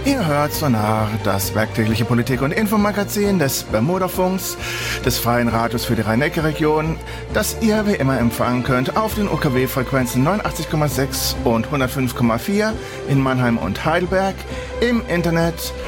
Ihr hört Sonar, das werktägliche Politik- und Infomagazin des Bermudafunks, des Freien Radios für die Rhein-Neckar-Region, das ihr wie immer empfangen könnt auf den UKW-Frequenzen 89,6 und 105,4 in Mannheim und Heidelberg, im Internet